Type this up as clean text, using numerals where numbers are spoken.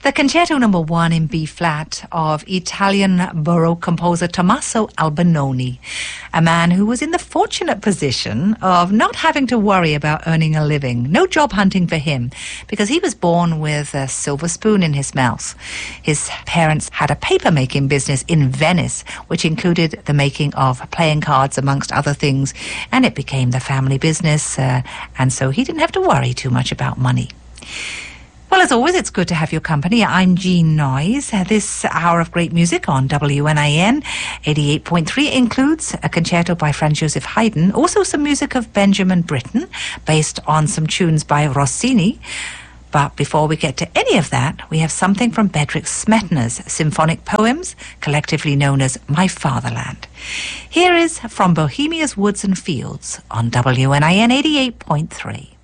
The Concerto No. 1 in B-flat of Italian Baroque composer Tommaso Albinoni, a man who was in the fortunate position of not having to worry about earning a living. No job hunting for him, because he was born with a silver spoon in his mouth. His parents had a paper-making business in Venice, which included the making of playing cards, amongst other things, and it became the family business, and so he didn't have to worry too much about money. Well, as always, it's good to have your company. I'm Jean Noyes. This hour of great music on WNIN 88.3 includes a concerto by Franz Joseph Haydn, also some music of Benjamin Britten, based on some tunes by Rossini. But before we get to any of that, we have something from Bedřich Smetana's symphonic poems, collectively known as My Fatherland. Here is From Bohemia's Woods and Fields on WNIN 88.3.